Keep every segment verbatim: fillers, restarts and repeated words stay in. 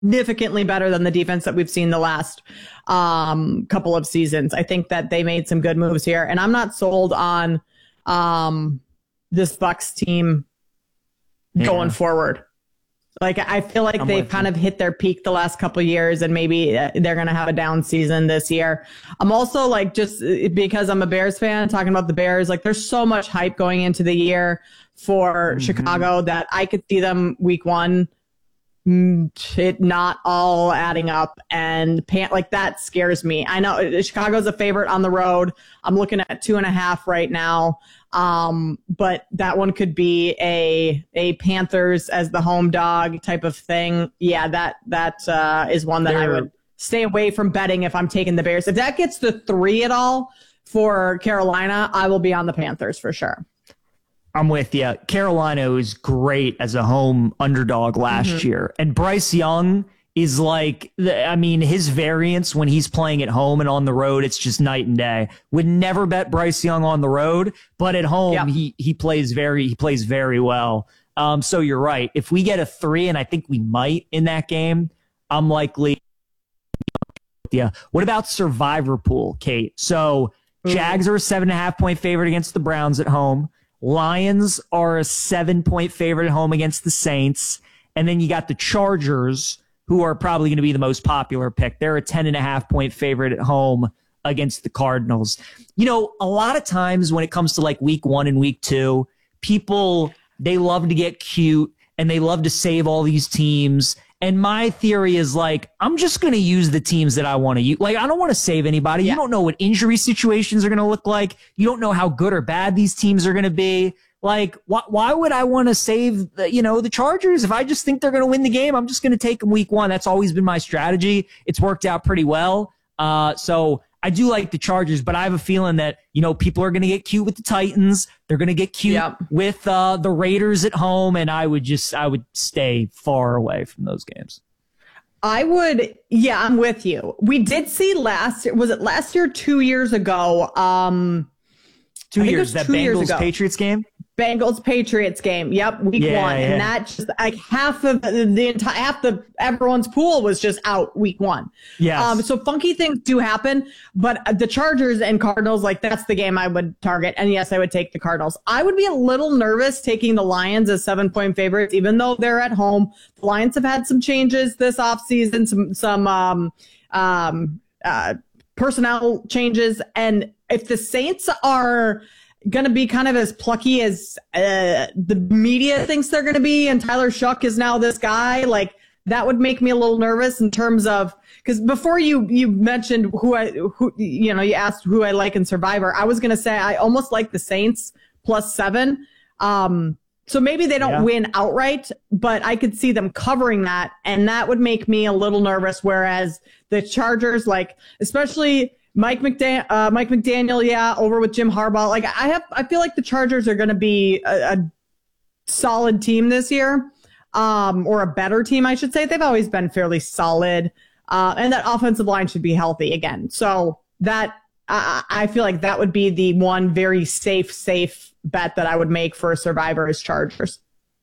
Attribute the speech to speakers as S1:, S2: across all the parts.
S1: significantly better than the defense that we've seen the last um, couple of seasons. I think that they made some good moves here, and I'm not sold on um, this Bucks team yeah. going forward. Like, I feel like I'm they've kind you. of hit their peak the last couple of years, and maybe they're going to have a down season this year. I'm also like, just because I'm a Bears fan, talking about the Bears, like there's so much hype going into the year for mm-hmm. Chicago that I could see them week one, it not all adding up, and pan- like that scares me. I know Chicago's a favorite on the road. I'm looking at two and a half right now. Um, but that one could be a, a Panthers as the home dog type of thing. Yeah, that, that, uh, is one that They're, I would stay away from betting if I'm taking the Bears. If that gets the three at all for Carolina, I will be on the Panthers for sure.
S2: I'm with you. Carolina was great as a home underdog last mm-hmm. year. And Bryce Young is like, I mean, his variance when he's playing at home and on the road, it's just night and day. Would never bet Bryce Young on the road, but at home, yep. he he plays very he plays very well. Um, so you're right. If we get a three, and I think we might in that game, I'm likely. Yeah. What about Survivor Pool, Kate? So mm-hmm. Jags are a seven and a half point favorite against the Browns at home. Lions are a seven point favorite at home against the Saints, and then you got the Chargers, who are probably going to be the most popular pick. They're a ten and a half point favorite at home against the Cardinals. You know, a lot of times when it comes to like week one and week two, people, they love to get cute and they love to save all these teams. And my theory is like, I'm just going to use the teams that I want to use. Like, I don't want to save anybody. Yeah. You don't know what injury situations are going to look like. You don't know how good or bad these teams are going to be. Like, why, why would I want to save, the, you know, the Chargers? If I just think they're going to win the game, I'm just going to take them week one. That's always been my strategy. It's worked out pretty well. Uh, so I do like the Chargers, but I have a feeling that, you know, people are going to get cute with the Titans. They're going to get cute yep. with uh, the Raiders at home. And I would just, I would stay far away from those games.
S1: I would. Yeah, I'm with you. We did see last, was it last year, two years ago? Um,
S2: two years, that Bengals Patriots game?
S1: Bengals Patriots game. Yep, week
S2: yeah,
S1: one,
S2: yeah.
S1: and that just like half of the entire half the everyone's pool was just out week one.
S2: Yeah.
S1: Um. So funky things do happen, but the Chargers and Cardinals, like that's the game I would target. And yes, I would take the Cardinals. I would be a little nervous taking the Lions as seven point favorites, even though they're at home. The Lions have had some changes this offseason, some some um um uh personnel changes, and if the Saints are going to be kind of as plucky as uh, the media thinks they're going to be, and Tyler Shuck is now this guy, like that would make me a little nervous in terms of, because before you you mentioned who I who you know you asked who I like in Survivor, I was going to say I almost like the Saints plus seven. Um, so maybe they don't yeah. win outright, but I could see them covering that, and that would make me a little nervous. Whereas the Chargers, like especially Mike McDan- uh, Mike McDaniel, yeah, over with Jim Harbaugh. Like I have, I feel like the Chargers are going to be a, a solid team this year, um, or a better team, I should say. They've always been fairly solid, uh, and that offensive line should be healthy again. So that I, I feel like that would be the one very safe, safe bet that I would make for Survivor is Chargers.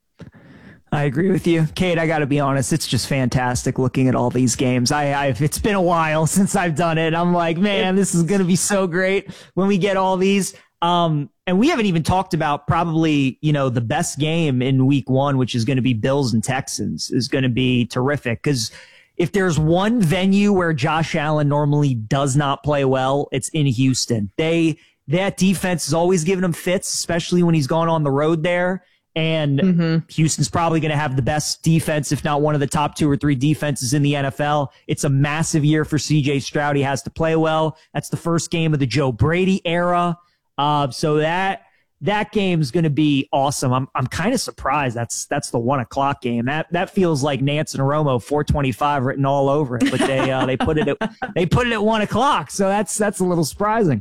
S2: I agree with you. Kate, I got to be honest, it's just fantastic looking at all these games. I, I've, it's been a while since I've done it. I'm like, man, this is going to be so great when we get all these. Um, and we haven't even talked about probably, you know, the best game in week one, which is going to be Bills and Texans, is going to be terrific. Because if there's one venue where Josh Allen normally does not play well, it's in Houston. They, that defense is always giving him fits, especially when he's gone on the road there. And mm-hmm. Houston's probably going to have the best defense, if not one of the top two or three defenses in the N F L. It's a massive year for C J Stroud. He has to play well. That's the first game of the Joe Brady era. Uh, so that that game's going to be awesome. I'm I'm kind of surprised that's that's the one o'clock game. That that feels like Nance and Romo four twenty-five written all over it. But they uh, they put it at, they put it at one o'clock. So that's that's a little surprising.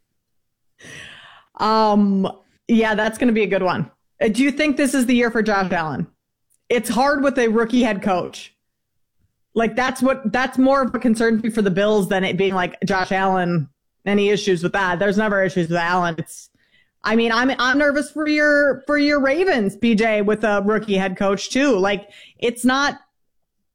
S1: Um. Yeah, that's going to be a good one. Do you think this is the year for Josh Allen? It's hard with a rookie head coach. Like that's what that's more of a concern for the Bills than it being like Josh Allen. Any issues with that? There's never issues with Allen. It's, I mean, I'm I'm nervous for your for your Ravens, P J, with a rookie head coach too. Like it's not.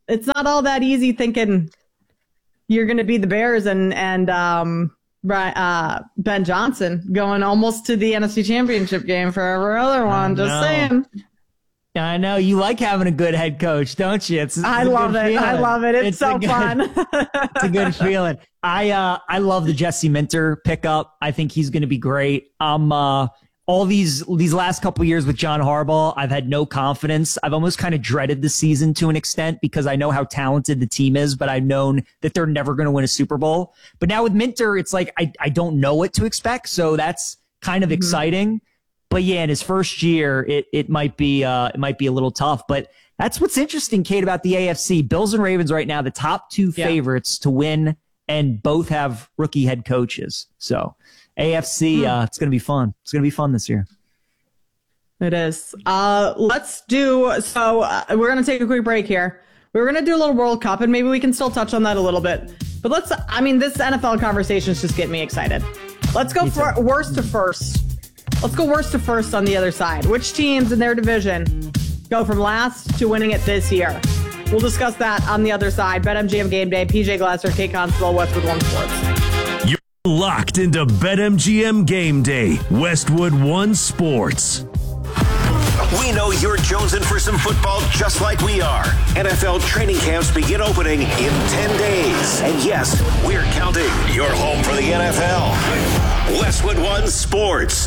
S1: it's not all that easy thinking you're going to be the Bears and, and, um, uh, Ben Johnson going almost to the N F C Championship game for every other one. Just saying.
S2: I know you like having a good head coach, don't you? It's, it's
S1: I love it. Feeling. I love it. It's, it's so good, fun.
S2: It's a good feeling. I uh, I love the Jesse Minter pickup. I think he's going to be great. Um, uh, all these these last couple of years with John Harbaugh, I've had no confidence. I've almost kind of dreaded the season to an extent because I know how talented the team is, but I've known that they're never going to win a Super Bowl. But now with Minter, it's like I I don't know what to expect, so that's kind of mm-hmm. exciting. But yeah, in his first year, it it might be uh it might be a little tough. But that's what's interesting, Kate, about the A F C. Bills and Ravens right now, the top two yeah. favorites to win, and both have rookie head coaches. So A F C, hmm. uh, it's gonna be fun. It's gonna be fun this year.
S1: It is. Uh, let's do. So uh, we're gonna take a quick break here. We're gonna do a little World Cup, and maybe we can still touch on that a little bit. But let's. I mean, this N F L conversations just get me excited. Let's go for worst to first. Let's go worst to first on the other side. Which teams in their division go from last to winning it this year? We'll discuss that on the other side. BetMGM Game Day, P J Glasser, Kate Constable, Westwood One Sports.
S3: You're locked into BetMGM Game Day, Westwood One Sports.
S4: We know you're jonesing for some football just like we are. N F L training camps begin opening in ten days. And yes, we're counting. You're home for the N F L. Westwood One Sports.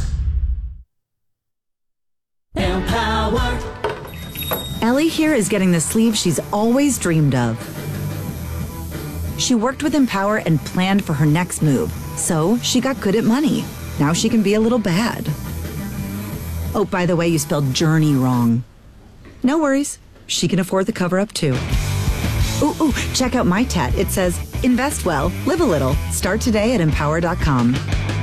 S5: Empower. Ellie here is getting the sleeve she's always dreamed of. She worked with Empower and planned for her next move, so she got good at money. Now she can be a little bad. Oh, by the way, you spelled journey wrong. No worries. She can afford the cover-up, too. Ooh, ooh, check out my tat. It says, invest well, live a little. Start today at empower dot com.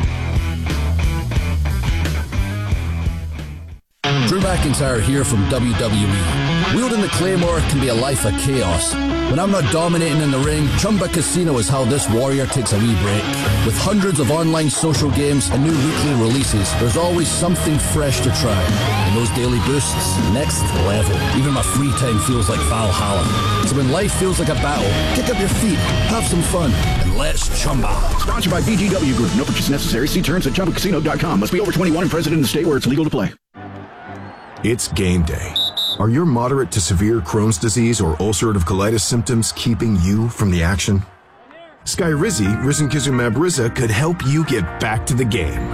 S6: Drew McIntyre here from W W E. Wielding the Claymore can be a life of chaos. When I'm not dominating in the ring, Chumba Casino is how this warrior takes a wee break. With hundreds of online social games and new weekly releases, there's always something fresh to try. And those daily boosts, next level. Even my free time feels like Valhalla. So when life feels like a battle, kick up your feet, have some fun, and let's chumba.
S7: Sponsored by B G W Group. No purchase necessary. See terms at chumba casino dot com. Must be over twenty-one and present in the state where it's legal to play.
S8: It's game day. Are your moderate to severe Crohn's disease or ulcerative colitis symptoms keeping you from the action? Skyrizi, risankizumab Riza, could help you get back to the game.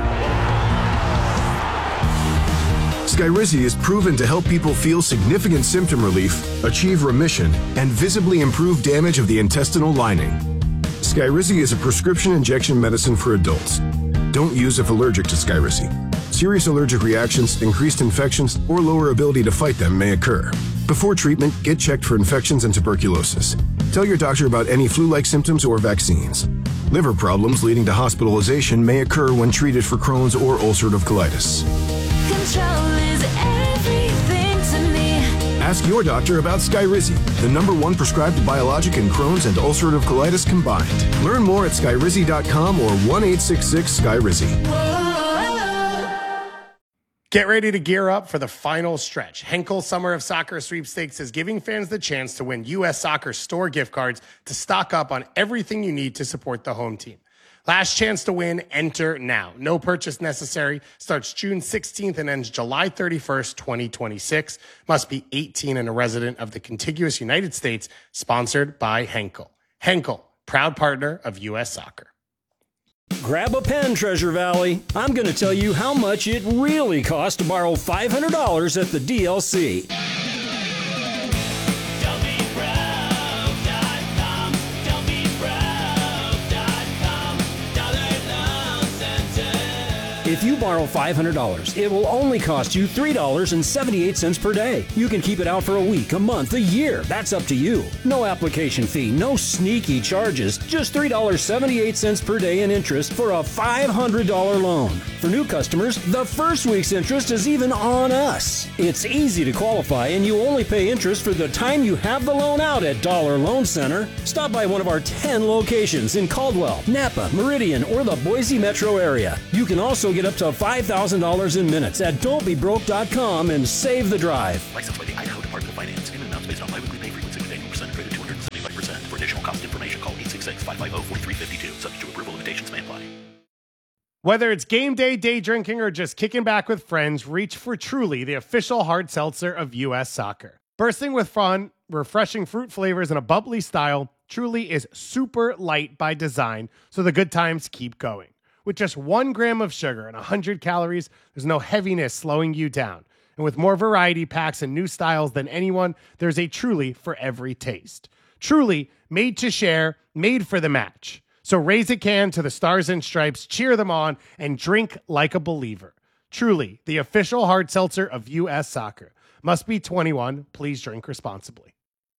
S8: Skyrizi is proven to help people feel significant symptom relief, achieve remission, and visibly improve damage of the intestinal lining. Skyrizi is a prescription injection medicine for adults. Don't use if allergic to Skyrizi. Serious allergic reactions, increased infections, or lower ability to fight them may occur. Before treatment, get checked for infections and tuberculosis. Tell your doctor about any flu-like symptoms or vaccines. Liver problems leading to hospitalization may occur when treated for Crohn's or ulcerative colitis.
S9: Control is everything to me.
S8: Ask your doctor about Skyrizi, the number one prescribed biologic in Crohn's and ulcerative colitis combined. Learn more at skyrizi dot com or one eight six six Skyrizi.
S10: Get ready to gear up for the final stretch. Henkel Summer of Soccer Sweepstakes is giving fans the chance to win U S Soccer store gift cards to stock up on everything you need to support the home team. Last chance to win, enter now. No purchase necessary. Starts June sixteenth and ends July thirty-first, twenty twenty-six. Must be eighteen and a resident of the contiguous United States. Sponsored by Henkel. Henkel, proud partner of U S Soccer.
S11: Grab a pen, Treasure Valley. I'm going to tell you how much it really costs to borrow five hundred dollars at the D L C. If you borrow five hundred dollars, it will only cost you three dollars and seventy-eight cents per day. You can keep it out for a week, a month, a year. That's up to you. No application fee, no sneaky charges. Just three dollars and seventy-eight cents per day in interest for a five hundred dollars loan. For new customers, the first week's interest is even on us. It's easy to qualify, and you only pay interest for the time you have the loan out at Dollar Loan Center. Stop by one of our ten locations in Caldwell, Napa, Meridian, or the Boise metro area. You can also get up to five thousand dollars in minutes at don't be broke dot com and save the drive.
S12: Licensed by the Idaho Department of Finance. In amounts based on biweekly pay frequency with annual percent credit to five five zero, four three five two. Subject to approval, limitations may apply.
S10: Whether it's game day, day drinking, or just kicking back with friends, reach for Truly, the official hard seltzer of U S Soccer. Bursting with fun, refreshing fruit flavors, and a bubbly style, Truly is super light by design, so the good times keep going. With just one gram of sugar and one hundred calories, there's no heaviness slowing you down. And with more variety packs and new styles than anyone, there's a Truly for every taste. Truly, made to share, made for the match. So raise a can to the Stars and Stripes, cheer them on, and drink like a believer. Truly, the official hard seltzer of U S Soccer. Must be twenty-one. Please drink responsibly.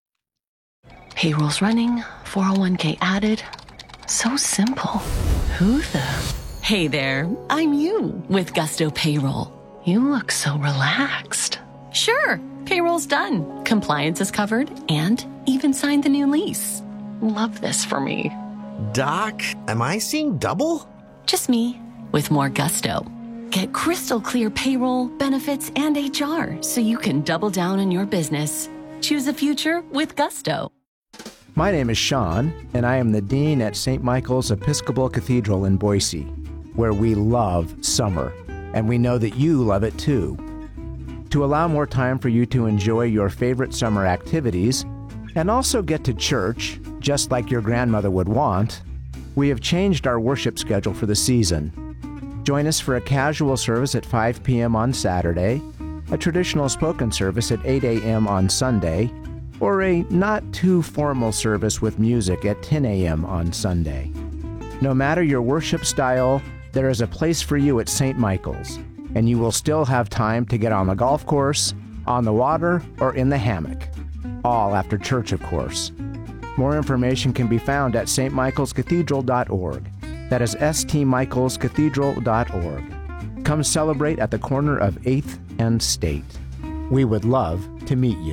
S13: Payroll's running, four oh one k added. So simple. Who the? Hey there, I'm you with Gusto Payroll. You look so relaxed. Sure, payroll's done. Compliance is covered and even signed the new lease. Love this for me.
S14: Doc, am I seeing double?
S13: Just me, with more gusto. Get crystal clear payroll, benefits, and H R so you can double down on your business. Choose a future with gusto.
S15: My name is Sean, and I am the Dean at Saint Michael's Episcopal Cathedral in Boise, where we love summer, and we know that you love it too. To allow more time for you to enjoy your favorite summer activities, and also get to church, just like your grandmother would want, we have changed our worship schedule for the season. Join us for a casual service at five p.m. on Saturday, a traditional spoken service at eight a.m. on Sunday, or a not-too-formal service with music at ten a.m. on Sunday. No matter your worship style, there is a place for you at Saint Michael's, and you will still have time to get on the golf course, on the water, or in the hammock. All after church, of course. More information can be found at s t michaels cathedral dot org. That is s t michaels cathedral dot org. Come celebrate at the corner of eighth and State. We would love to meet you.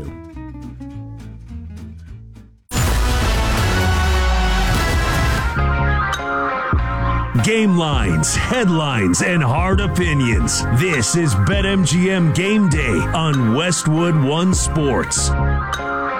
S3: Game lines, headlines, and hard opinions. This is BetMGM Game Day on Westwood One Sports.